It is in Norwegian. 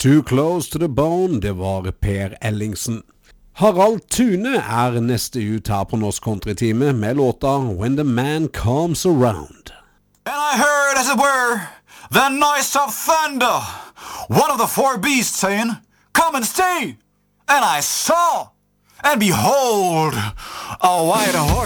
Too Close to the Bone, det var Per Ellingsen. Harald Thune neste ut her på Norsk Countrytime med låta When the Man Comes Around. And I heard, as it were, the noise of thunder, one of the four beasts saying, "Come and stay." And I saw, and behold, a white horse.